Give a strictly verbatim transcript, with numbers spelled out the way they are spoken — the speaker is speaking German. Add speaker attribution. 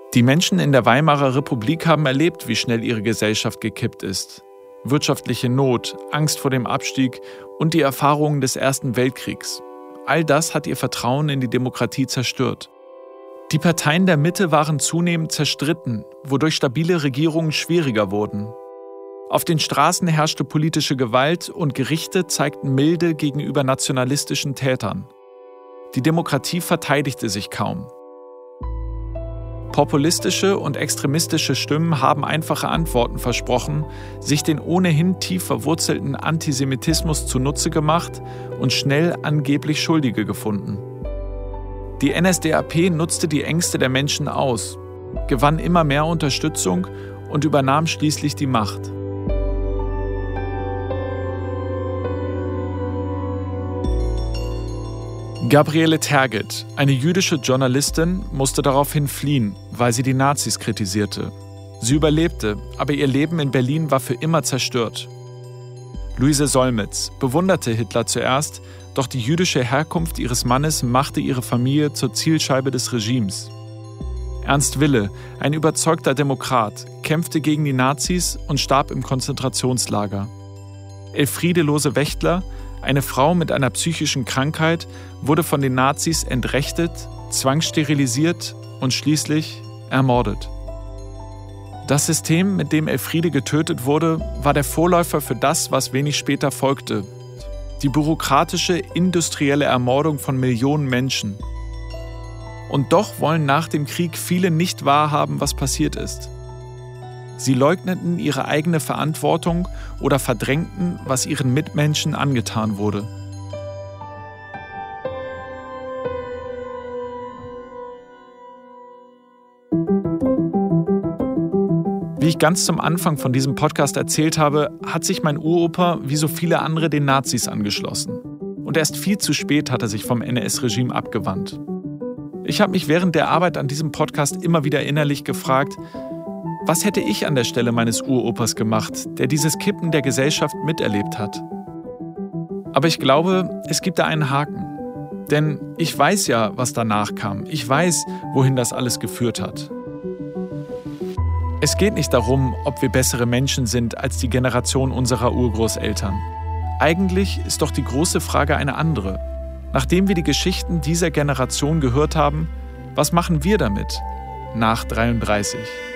Speaker 1: Die Menschen in der Weimarer Republik haben erlebt, wie schnell ihre Gesellschaft gekippt ist. Wirtschaftliche Not, Angst vor dem Abstieg und die Erfahrungen des Ersten Weltkriegs. All das hat ihr Vertrauen in die Demokratie zerstört. Die Parteien der Mitte waren zunehmend zerstritten, wodurch stabile Regierungen schwieriger wurden. Auf den Straßen herrschte politische Gewalt und Gerichte zeigten Milde gegenüber nationalistischen Tätern. Die Demokratie verteidigte sich kaum. Populistische und extremistische Stimmen haben einfache Antworten versprochen, sich den ohnehin tief verwurzelten Antisemitismus zunutze gemacht und schnell angeblich Schuldige gefunden. Die N S D A P nutzte die Ängste der Menschen aus, gewann immer mehr Unterstützung und übernahm schließlich die Macht. Gabriele Tergit, eine jüdische Journalistin, musste daraufhin fliehen, weil sie die Nazis kritisierte. Sie überlebte, aber ihr Leben in Berlin war für immer zerstört. Luise Solmitz bewunderte Hitler zuerst, doch die jüdische Herkunft ihres Mannes machte ihre Familie zur Zielscheibe des Regimes. Ernst Wille, ein überzeugter Demokrat, kämpfte gegen die Nazis und starb im Konzentrationslager. Elfriede Lose-Wächtler, eine Frau mit einer psychischen Krankheit, wurde von den Nazis entrechtet, zwangssterilisiert und schließlich ermordet. Das System, mit dem Elfriede getötet wurde, war der Vorläufer für das, was wenig später folgte. Die bürokratische, industrielle Ermordung von Millionen Menschen. Und doch wollen nach dem Krieg viele nicht wahrhaben, was passiert ist. Sie leugneten ihre eigene Verantwortung oder verdrängten, was ihren Mitmenschen angetan wurde. Wie ich ganz zum Anfang von diesem Podcast erzählt habe, hat sich mein Uropa wie so viele andere den Nazis angeschlossen. Und erst viel zu spät hat er sich vom N S-Regime abgewandt. Ich habe mich während der Arbeit an diesem Podcast immer wieder innerlich gefragt, was hätte ich an der Stelle meines Uropas gemacht, der dieses Kippen der Gesellschaft miterlebt hat? Aber ich glaube, es gibt da einen Haken. Denn ich weiß ja, was danach kam. Ich weiß, wohin das alles geführt hat. Es geht nicht darum, ob wir bessere Menschen sind als die Generation unserer Urgroßeltern. Eigentlich ist doch die große Frage eine andere. Nachdem wir die Geschichten dieser Generation gehört haben, was machen wir damit nach dreiunddreißig?